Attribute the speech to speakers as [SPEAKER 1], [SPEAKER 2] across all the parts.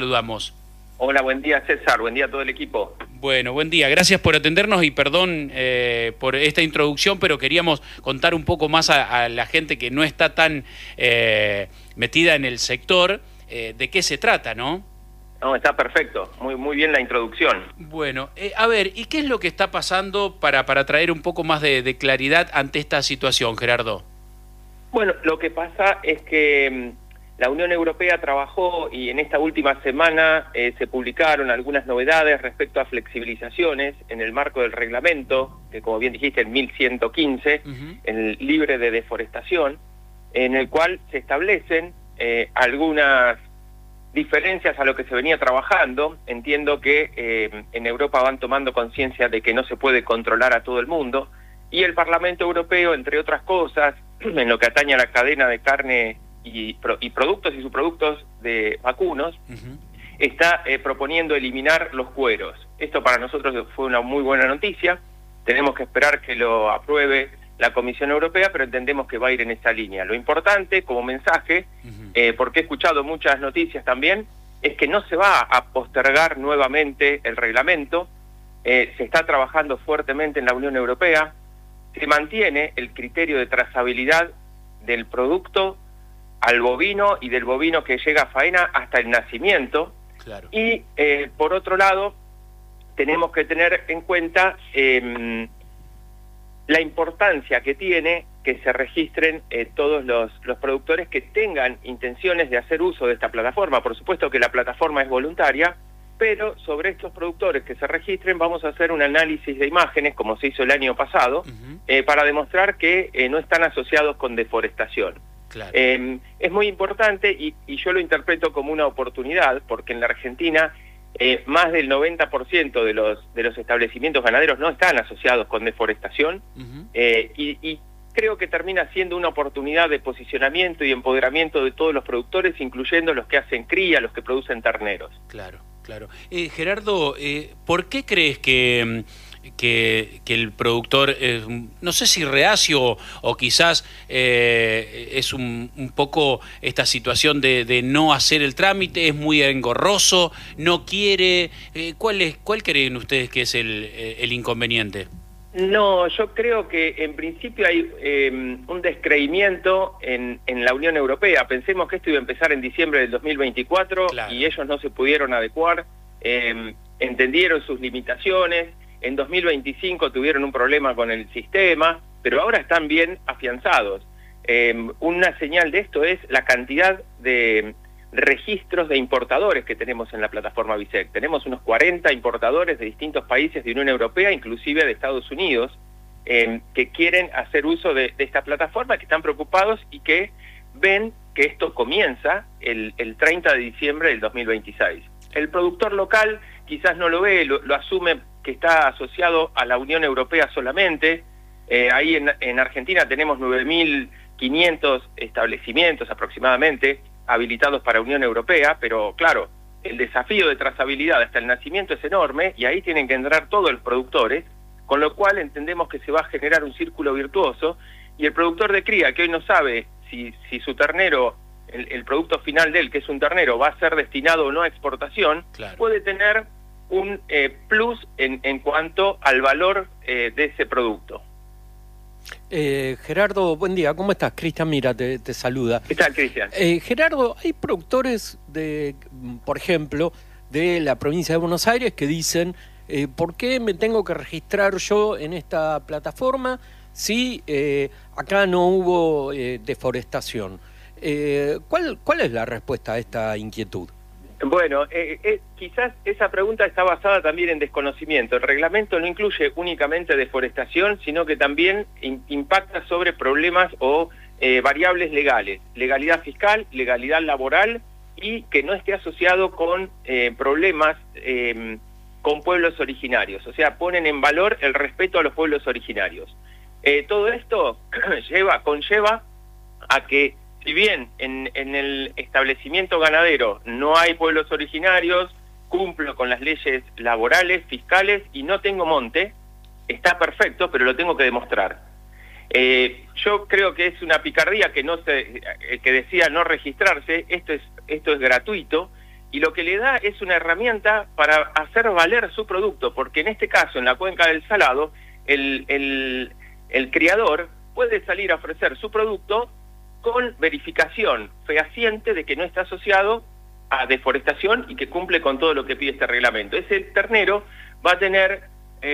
[SPEAKER 1] Saludamos.
[SPEAKER 2] Hola, buen día César, buen día a todo el equipo.
[SPEAKER 1] Bueno, buen día. Gracias por atendernos y perdón por esta introducción, pero queríamos contar un poco más a la gente que no está tan metida en el sector de qué se trata, ¿no?
[SPEAKER 2] No, está perfecto, muy bien la introducción.
[SPEAKER 1] Bueno, a ver, ¿y qué es lo que está pasando para traer un poco más de claridad ante esta situación, Gerardo?
[SPEAKER 2] Bueno, lo que pasa es que la Unión Europea trabajó y en esta última semana se publicaron algunas novedades respecto a flexibilizaciones en el marco del reglamento, que como bien dijiste, el 1115, el libre de deforestación, en el cual se establecen algunas diferencias a lo que se venía trabajando. Entiendo que en Europa van tomando conciencia de que no se puede controlar a todo el mundo, y el Parlamento Europeo, entre otras cosas, en lo que atañe a la cadena de carne y productos y subproductos de vacunos, está proponiendo eliminar los cueros. Esto para nosotros fue una muy buena noticia. Tenemos que esperar que lo apruebe la Comisión Europea, pero entendemos que va a ir en esa línea. Lo importante, como mensaje, porque he escuchado muchas noticias también, es que no se va a postergar nuevamente el reglamento. Se está trabajando fuertemente en la Unión Europea. Se mantiene el criterio de trazabilidad del producto al bovino y del bovino que llega a faena hasta el nacimiento. Claro. Y por otro lado, tenemos que tener en cuenta la importancia que tiene que se registren todos los productores que tengan intenciones de hacer uso de esta plataforma. Por supuesto que la plataforma es voluntaria, pero sobre estos productores que se registren vamos a hacer un análisis de imágenes, como se hizo el año pasado, para demostrar que no están asociados con deforestación. Claro. Es muy importante y yo lo interpreto como una oportunidad, porque en la Argentina más del 90% de los establecimientos ganaderos no están asociados con deforestación, y creo que termina siendo una oportunidad de posicionamiento y empoderamiento de todos los productores, incluyendo los que hacen cría, los que producen terneros.
[SPEAKER 1] Claro, claro. Gerardo, ¿por qué crees que el productor, no sé si reacio o quizás es un poco esta situación de no hacer el trámite, es muy engorroso, no quiere? ¿Cuál creen ustedes que es el inconveniente?
[SPEAKER 2] No, yo creo que en principio hay un descreimiento en la Unión Europea. Pensemos que esto iba a empezar en diciembre del 2024, claro, y ellos no se pudieron adecuar, entendieron sus limitaciones. En 2025 tuvieron un problema con el sistema, pero ahora están bien afianzados. Una señal de esto es la cantidad de registros de importadores que tenemos en la plataforma BISEC. Tenemos unos 40 importadores de distintos países de Unión Europea, inclusive de Estados Unidos, que quieren hacer uso de esta plataforma, que están preocupados y que ven que esto comienza el 30 de diciembre del 2026. El productor local quizás no lo ve, lo asume que está asociado a la Unión Europea solamente. Ahí en Argentina tenemos 9.500 establecimientos aproximadamente habilitados para Unión Europea, pero claro, el desafío de trazabilidad hasta el nacimiento es enorme y ahí tienen que entrar todos los productores, con lo cual entendemos que se va a generar un círculo virtuoso, y el productor de cría que hoy no sabe si su ternero, el producto final de él, que es un ternero, va a ser destinado o no a exportación, claro, puede tener un plus en cuanto al valor de ese producto.
[SPEAKER 3] Gerardo, buen día, ¿cómo estás? Cristian Mira te saluda.
[SPEAKER 2] ¿Qué tal, Cristian?
[SPEAKER 3] Gerardo, hay productores, por ejemplo, de la provincia de Buenos Aires que dicen, ¿por qué me tengo que registrar yo en esta plataforma si acá no hubo deforestación? ¿Cuál es la respuesta a esta inquietud?
[SPEAKER 2] Bueno, quizás esa pregunta está basada también en desconocimiento. El reglamento no incluye únicamente deforestación, sino que también impacta sobre problemas o variables legales, legalidad fiscal, legalidad laboral, y que no esté asociado con problemas con pueblos originarios. O sea, ponen en valor el respeto a los pueblos originarios. Todo esto conlleva a que, si bien en el establecimiento ganadero no hay pueblos originarios, cumplo con las leyes laborales, fiscales y no tengo monte, está perfecto, pero lo tengo que demostrar. Yo creo que es una picardía que decía no registrarse. Esto es gratuito, y lo que le da es una herramienta para hacer valer su producto, porque en este caso, en la cuenca del Salado, el criador puede salir a ofrecer su producto con verificación fehaciente de que no está asociado a deforestación y que cumple con todo lo que pide este reglamento. Ese ternero va a tener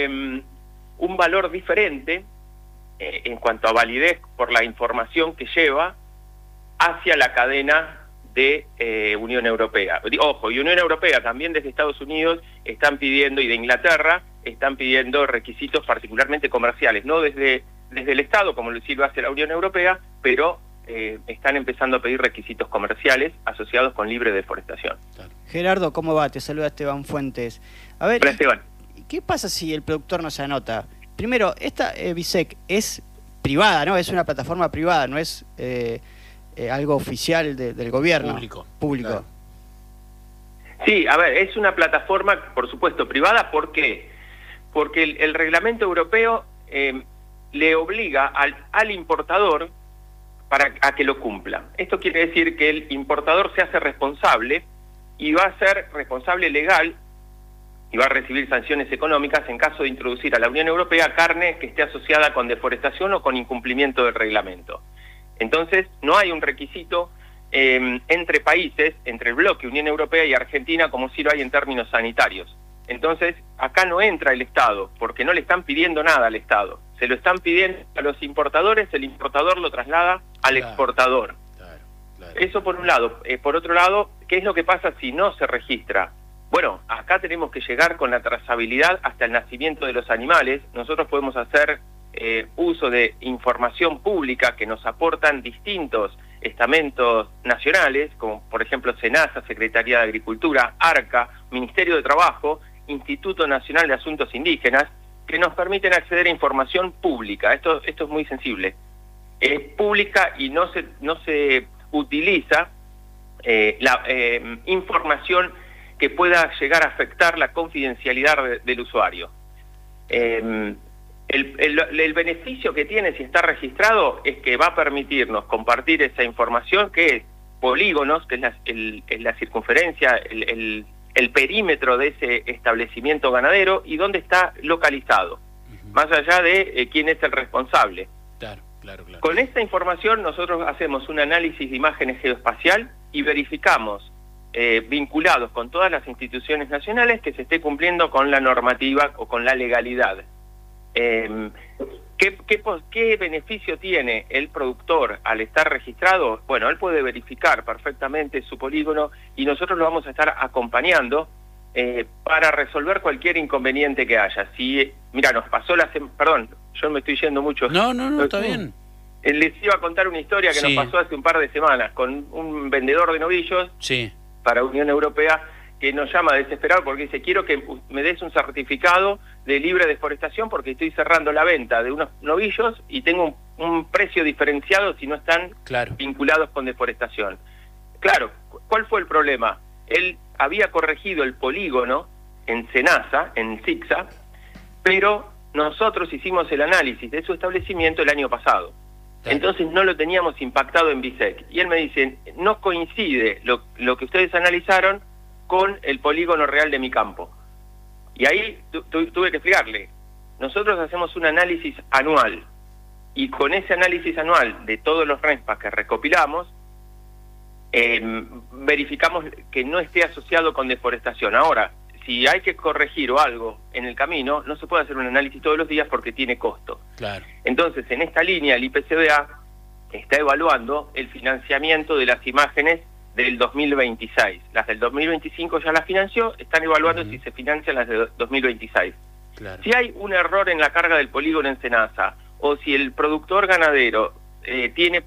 [SPEAKER 2] un valor diferente en cuanto a validez por la información que lleva hacia la cadena de Unión Europea. Ojo, y Unión Europea también desde Estados Unidos están pidiendo, y de Inglaterra, están pidiendo requisitos particularmente comerciales, no desde el Estado, como lo hace la Unión Europea, pero están empezando a pedir requisitos comerciales asociados con libre deforestación.
[SPEAKER 4] Gerardo, ¿cómo va? Te saluda Esteban Fuentes. A ver,
[SPEAKER 2] hola, Esteban.
[SPEAKER 4] ¿Qué pasa si el productor no se anota? Primero, esta BISEC es privada, ¿no? Es una plataforma privada, no es algo oficial del gobierno. Público. Claro.
[SPEAKER 2] Sí, a ver, es una plataforma, por supuesto, privada. ¿Por qué? Porque el reglamento europeo le obliga al importador a que lo cumpla. Esto quiere decir que el importador se hace responsable y va a ser responsable legal y va a recibir sanciones económicas en caso de introducir a la Unión Europea carne que esté asociada con deforestación o con incumplimiento del reglamento. Entonces, no hay un requisito entre países, entre el bloque Unión Europea y Argentina, como sí lo hay en términos sanitarios. Entonces, acá no entra el Estado, porque no le están pidiendo nada al Estado. Se lo están pidiendo a los importadores, el importador lo traslada al exportador. Claro. Eso por un lado. Por otro lado, ¿qué es lo que pasa si no se registra? Bueno, acá tenemos que llegar con la trazabilidad hasta el nacimiento de los animales. Nosotros podemos hacer uso de información pública que nos aportan distintos estamentos nacionales, como por ejemplo SENASA, Secretaría de Agricultura, ARCA, Ministerio de Trabajo, Instituto Nacional de Asuntos Indígenas, que nos permiten acceder a información pública. Esto es muy sensible. Es pública y no se utiliza la información que pueda llegar a afectar la confidencialidad del usuario. El beneficio que tiene si está registrado es que va a permitirnos compartir esa información, que es polígonos, que es la circunferencia, el perímetro de ese establecimiento ganadero y dónde está localizado, más allá de quién es el responsable.
[SPEAKER 1] Claro.
[SPEAKER 2] Con esta información nosotros hacemos un análisis de imágenes geoespacial y verificamos, vinculados con todas las instituciones nacionales, que se esté cumpliendo con la normativa o con la legalidad. ¿Qué beneficio tiene el productor al estar registrado? Bueno, él puede verificar perfectamente su polígono y nosotros lo vamos a estar acompañando para resolver cualquier inconveniente que haya. Mira, nos pasó perdón, yo me estoy yendo mucho.
[SPEAKER 1] No, está bien.
[SPEAKER 2] Les iba a contar una historia que nos pasó hace un par de semanas con un vendedor de novillos para Unión Europea, que nos llama desesperado porque dice: quiero que me des un certificado de libre deforestación porque estoy cerrando la venta de unos novillos y tengo un precio diferenciado si no están vinculados con deforestación. Claro, ¿cuál fue el problema? Él había corregido el polígono en SENASA, en SICSA, pero nosotros hicimos el análisis de su establecimiento el año pasado. Entonces no lo teníamos impactado en BISEC. Y él me dice: no coincide lo que ustedes analizaron con el polígono real de mi campo. Y ahí tuve que explicarle: nosotros hacemos un análisis anual, y con ese análisis anual de todos los RENPA que recopilamos, verificamos que no esté asociado con deforestación. Ahora, si hay que corregir o algo en el camino, no se puede hacer un análisis todos los días porque tiene costo. Claro. Entonces, en esta línea, el IPCBA está evaluando el financiamiento de las imágenes del 2026. Las del 2025 ya las financió, están evaluando si se financian las de 2026. Claro. Si hay un error en la carga del polígono en SENASA, o si el productor ganadero tiene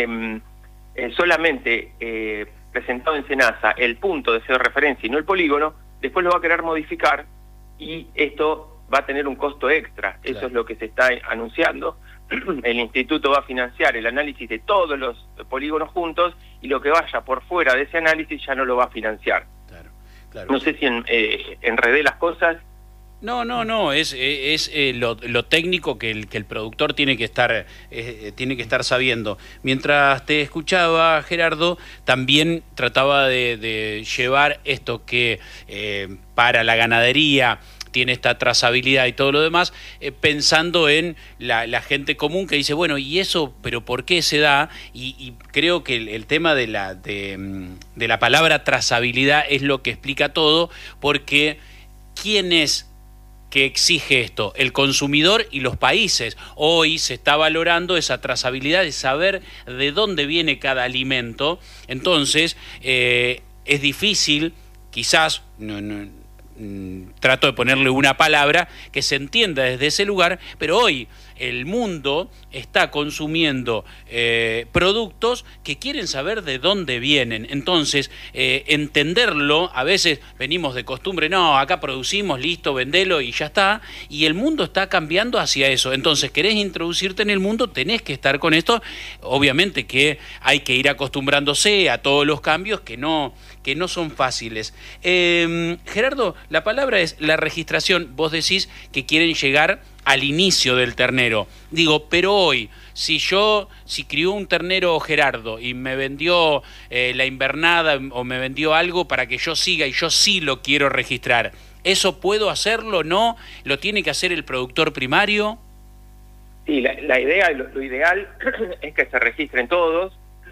[SPEAKER 2] solamente presentado en SENASA el punto de georreferencia y no el polígono, después lo va a querer modificar y esto va a tener un costo extra. Claro. Eso es lo que se está anunciando. El instituto va a financiar el análisis de todos los polígonos juntos y lo que vaya por fuera de ese análisis ya no lo va a financiar. Claro. No sé si enredé las cosas.
[SPEAKER 1] No, es lo técnico que el productor tiene que estar sabiendo. Mientras te escuchaba, Gerardo, también trataba de llevar esto que para la ganadería tiene esta trazabilidad y todo lo demás, pensando en la gente común que dice, bueno, ¿y eso, pero por qué se da? Y creo que el tema de la palabra trazabilidad es lo que explica todo, porque ¿quién es que exige esto? El consumidor y los países. Hoy se está valorando esa trazabilidad de saber de dónde viene cada alimento. Entonces, es difícil, quizás, trato de ponerle una palabra que se entienda desde ese lugar, pero hoy el mundo está consumiendo productos que quieren saber de dónde vienen. Entonces, entenderlo, a veces venimos de costumbre, no, acá producimos, listo, vendelo y ya está, y el mundo está cambiando hacia eso. Entonces, querés introducirte en el mundo, tenés que estar con esto. Obviamente que hay que ir acostumbrándose a todos los cambios que no son fáciles. Gerardo, la palabra es la registración. Vos decís que quieren llegar al inicio del ternero. Digo, pero hoy, si crió un ternero Gerardo y me vendió la invernada o me vendió algo para que yo siga y yo sí lo quiero registrar, ¿eso puedo hacerlo? ¿No? ¿Lo tiene que hacer el productor primario?
[SPEAKER 2] Sí, la idea, lo ideal es que se registren todos,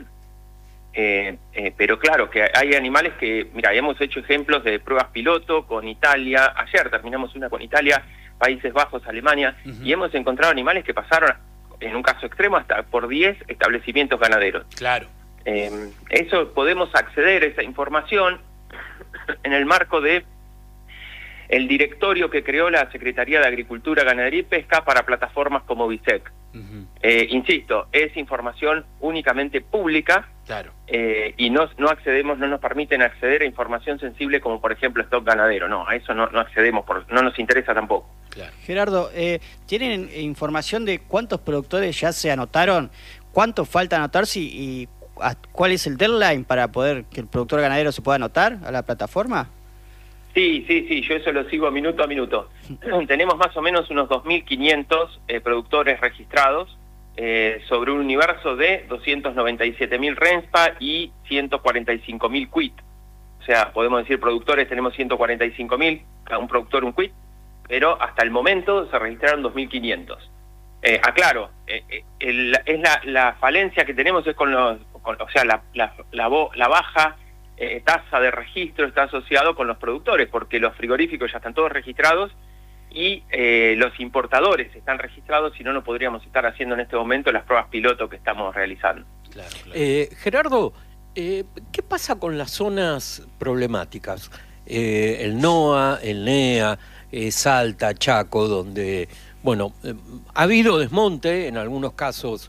[SPEAKER 2] pero claro, que hay animales que, mira, hemos hecho ejemplos de pruebas piloto con Italia, ayer terminamos una con Italia, Países Bajos, Alemania, y hemos encontrado animales que pasaron, en un caso extremo, hasta por 10 establecimientos ganaderos.
[SPEAKER 1] Claro.
[SPEAKER 2] Eso podemos acceder a esa información en el marco de el directorio que creó la Secretaría de Agricultura, Ganadería y Pesca para plataformas como BISEC. Insisto, es información únicamente pública,
[SPEAKER 1] claro.
[SPEAKER 2] Y no nos permiten acceder a información sensible como por ejemplo stock ganadero. No, a eso no accedemos, no nos interesa tampoco.
[SPEAKER 4] Claro. Gerardo, ¿tienen información de cuántos productores ya se anotaron? ¿Cuántos falta anotarse y cuál es el deadline para poder que el productor ganadero se pueda anotar a la plataforma?
[SPEAKER 2] Sí, yo eso lo sigo minuto a minuto. Tenemos más o menos unos 2.500 productores registrados sobre un universo de 297.000 RENSPA y 145.000 quit. O sea, podemos decir productores tenemos 145.000, cada un productor un quit, pero hasta el momento se registraron 2.500. Aclaro, es la falencia que tenemos es o sea, la baja tasa de registro está asociado con los productores, porque los frigoríficos ya están todos registrados y los importadores están registrados, si no, no podríamos estar haciendo en este momento las pruebas piloto que estamos realizando.
[SPEAKER 3] Claro. Gerardo, ¿qué pasa con las zonas problemáticas? El NOA, el NEA, Salta, Chaco, donde, bueno, ha habido desmonte, en algunos casos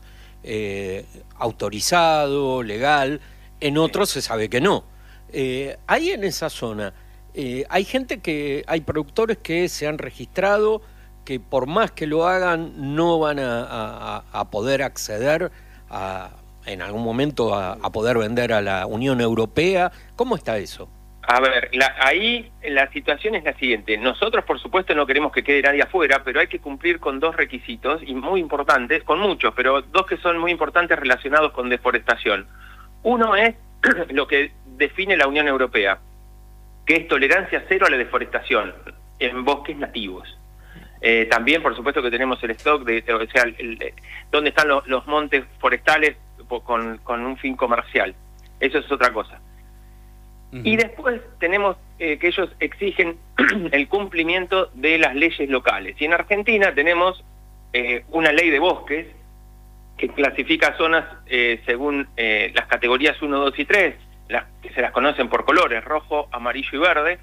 [SPEAKER 3] autorizado, legal, en otros se sabe que no. Ahí en esa zona, hay productores que se han registrado, que por más que lo hagan, no van a poder acceder en algún momento a poder vender a la Unión Europea. ¿Cómo está eso?
[SPEAKER 2] A ver, ahí la situación es la siguiente. Nosotros, por supuesto, no queremos que quede nadie afuera, pero hay que cumplir con dos requisitos, y muy importantes, con muchos, pero dos que son muy importantes relacionados con deforestación. Uno es lo que define la Unión Europea, que es tolerancia cero a la deforestación en bosques nativos. También, por supuesto, que tenemos el stock, o sea, donde están los montes forestales con un fin comercial. Eso es otra cosa. Y después tenemos que ellos exigen el cumplimiento de las leyes locales. Y en Argentina tenemos una ley de bosques que clasifica zonas según las categorías 1, 2 y 3, que se las conocen por colores, rojo, amarillo y verde,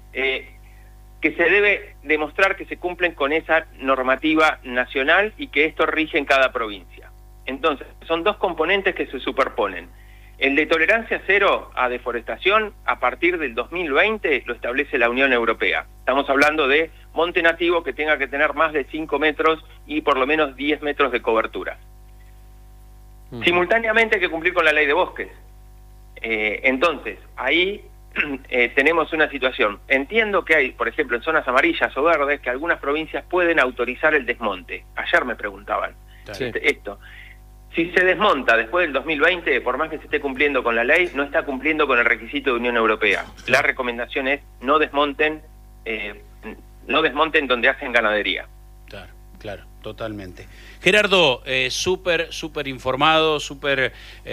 [SPEAKER 2] que se debe demostrar que se cumplen con esa normativa nacional y que esto rige en cada provincia. Entonces, son dos componentes que se superponen. El de tolerancia cero a deforestación, a partir del 2020, lo establece la Unión Europea. Estamos hablando de monte nativo que tenga que tener más de 5 metros y por lo menos 10 metros de cobertura. Simultáneamente hay que cumplir con la ley de bosques. Entonces, ahí tenemos una situación. Entiendo que hay, por ejemplo, en zonas amarillas o verdes, que algunas provincias pueden autorizar el desmonte. Ayer me preguntaban esto. Si se desmonta después del 2020, por más que se esté cumpliendo con la ley, no está cumpliendo con el requisito de Unión Europea. La recomendación es no desmonten donde hacen ganadería.
[SPEAKER 1] Claro, totalmente. Gerardo, súper informado, súper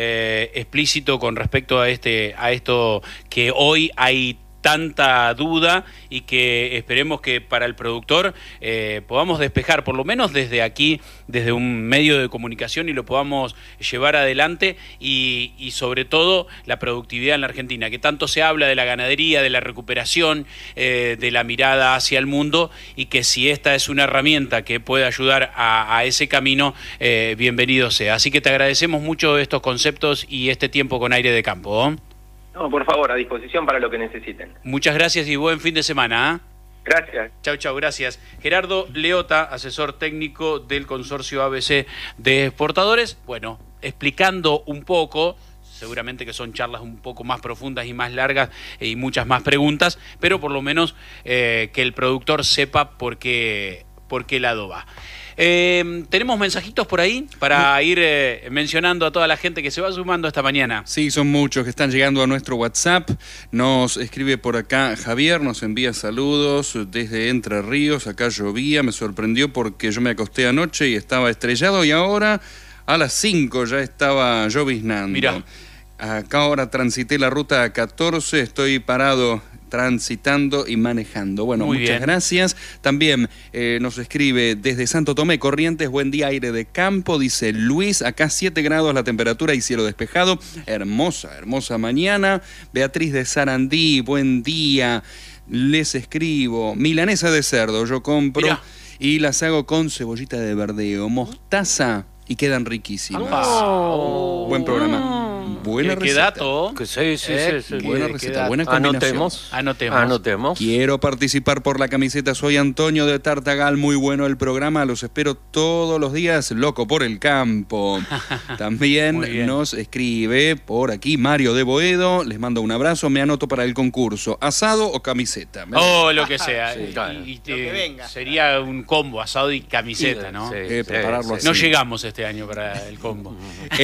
[SPEAKER 1] explícito con respecto a esto que hoy hay tanta duda y que esperemos que para el productor podamos despejar, por lo menos desde aquí, desde un medio de comunicación, y lo podamos llevar adelante y sobre todo la productividad en la Argentina, que tanto se habla de la ganadería, de la recuperación, de la mirada hacia el mundo, y que si esta es una herramienta que puede ayudar a ese camino, bienvenido sea. Así que te agradecemos mucho estos conceptos y este tiempo con Aire de Campo, ¿eh?
[SPEAKER 2] No, por favor, a disposición para lo que necesiten.
[SPEAKER 1] Muchas gracias y buen fin de semana, ¿eh?
[SPEAKER 2] Gracias.
[SPEAKER 1] Chau, gracias. Gerardo Leota, asesor técnico del consorcio ABC de exportadores, bueno, explicando un poco, seguramente que son charlas un poco más profundas y más largas y muchas más preguntas, pero por lo menos que el productor sepa por qué lado va. Tenemos mensajitos por ahí para ir mencionando a toda la gente que se va sumando esta mañana.
[SPEAKER 5] Sí, son muchos que están llegando a nuestro WhatsApp. Nos escribe por acá Javier, nos envía saludos desde Entre Ríos. Acá llovía, me sorprendió porque yo me acosté anoche y estaba estrellado, y ahora a las 5 ya estaba lloviznando.
[SPEAKER 1] Mirá.
[SPEAKER 5] Acá ahora transité la ruta 14, estoy parado transitando y manejando. Bueno,
[SPEAKER 1] muy
[SPEAKER 5] muchas
[SPEAKER 1] bien.
[SPEAKER 5] Gracias. También nos escribe desde Santo Tomé, Corrientes, buen día, Aire de Campo, dice Luis, acá 7 grados la temperatura y cielo despejado, hermosa mañana. Beatriz de Sarandí, buen día, les escribo, milanesa de cerdo, yo compro. Mirá. Y las hago con cebollita de verdeo, mostaza, y quedan riquísimas.
[SPEAKER 1] Oh.
[SPEAKER 5] Buen programa. Buena receta.
[SPEAKER 1] ¿Qué dato?
[SPEAKER 3] Sí.
[SPEAKER 5] Buena receta, buena combinación.
[SPEAKER 3] Anotemos.
[SPEAKER 5] Quiero participar por la camiseta. Soy Antonio de Tartagal. Muy bueno el programa. Los espero todos los días. Loco por el campo. También nos escribe por aquí Mario de Boedo. Les mando un abrazo. Me anoto para el concurso. ¿Asado o camiseta?
[SPEAKER 1] Lo que sea.
[SPEAKER 3] Sí,
[SPEAKER 1] claro.
[SPEAKER 4] Lo que venga.
[SPEAKER 1] Sería un combo, asado y camiseta, ¿no?
[SPEAKER 5] Prepararlo así.
[SPEAKER 1] No llegamos este año para el combo.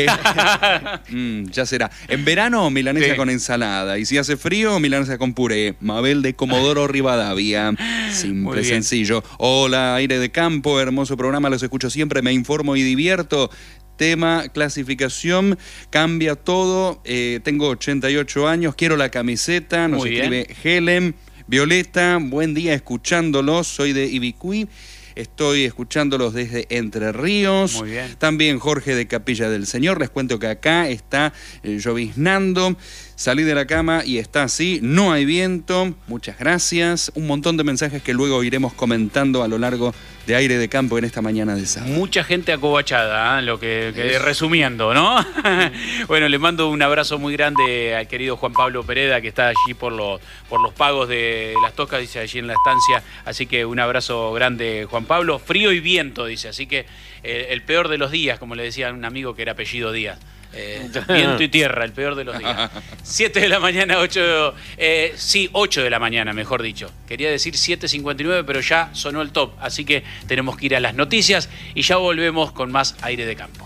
[SPEAKER 5] Ya será. En verano, milanesa con ensalada. Y si hace frío, milanesa con puré. Mabel de Comodoro Rivadavia. Simple, sencillo. Hola, Aire de Campo. Hermoso programa. Los escucho siempre. Me informo y divierto. Tema, clasificación, cambia todo. Tengo 88 años. Quiero la camiseta. Nos escribe Helen. Violeta, buen día escuchándolos. Soy de Ibicuí. Estoy escuchándolos desde Entre Ríos.
[SPEAKER 1] Muy bien.
[SPEAKER 5] También Jorge de Capilla del Señor. Les cuento que acá está lloviznando. Salí de la cama y está así. No hay viento. Muchas gracias. Un montón de mensajes que luego iremos comentando a lo largo de Aire de Campo en esta mañana de sábado.
[SPEAKER 1] Mucha gente acobachada, lo que resumiendo, ¿no? Bueno, le mando un abrazo muy grande al querido Juan Pablo Pereda, que está allí por los pagos de las toscas, dice, allí en la estancia. Así que un abrazo grande, Juan Pablo. Frío y viento, dice. Así que el peor de los días, como le decía a un amigo que era apellido Díaz. Viento y tierra, el peor de los días. 7 de la mañana, 8 de la mañana, mejor dicho. Quería decir 7:59, pero ya sonó el top. Así que tenemos que ir a las noticias y ya volvemos con más Aire de Campo.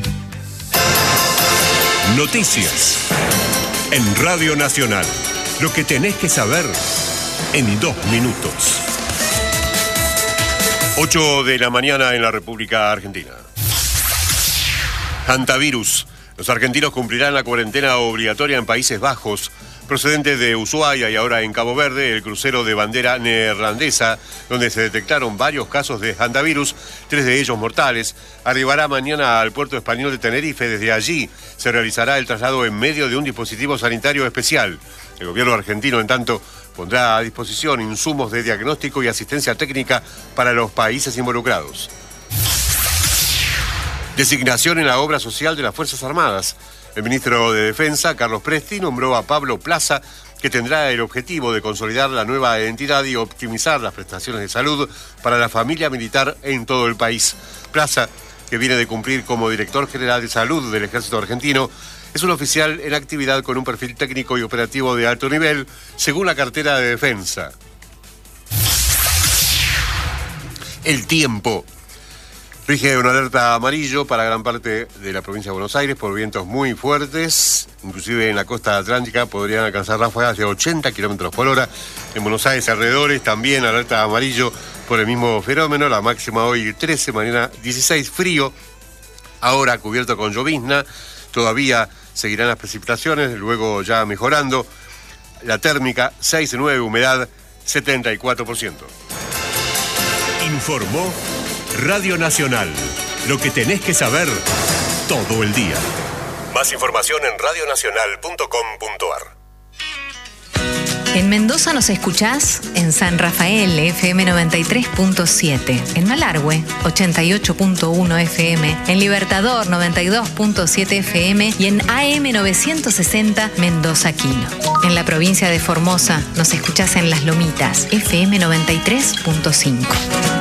[SPEAKER 6] Noticias en Radio Nacional. Lo que tenés que saber en 2 minutos. 8 de la mañana en la República Argentina. Hantavirus. Los argentinos cumplirán la cuarentena obligatoria en Países Bajos. Procedente de Ushuaia y ahora en Cabo Verde, el crucero de bandera neerlandesa, donde se detectaron varios casos de hantavirus, 3 de ellos mortales, arribará mañana al puerto español de Tenerife. Desde allí se realizará el traslado en medio de un dispositivo sanitario especial. El gobierno argentino, en tanto, pondrá a disposición insumos de diagnóstico y asistencia técnica para los países involucrados. Designación en la obra social de las Fuerzas Armadas. El ministro de Defensa, Carlos Presti, nombró a Pablo Plaza, que tendrá el objetivo de consolidar la nueva entidad y optimizar las prestaciones de salud para la familia militar en todo el país. Plaza, que viene de cumplir como director general de salud del Ejército Argentino, Es un oficial en actividad con un perfil técnico y operativo de alto nivel, según la cartera de defensa. El tiempo. Rige una alerta amarillo para gran parte de la provincia de Buenos Aires por vientos muy fuertes. Inclusive en la costa atlántica podrían alcanzar ráfagas de 80 kilómetros por hora. En Buenos Aires alrededores también alerta amarillo por el mismo fenómeno. La máxima hoy 13, mañana 16, frío. Ahora cubierto con llovizna. Todavía seguirán las precipitaciones, luego ya mejorando. La térmica 6-9, humedad 74%.
[SPEAKER 7] Informó Radio Nacional. Lo que tenés que saber todo el día. Más información en radionacional.com.ar.
[SPEAKER 8] En Mendoza nos escuchás en San Rafael, FM 93.7, en Malargüe, 88.1 FM, en Libertador, 92.7 FM y en AM 960 Mendoza Quino. En la provincia de Formosa nos escuchás en Las Lomitas, FM 93.5.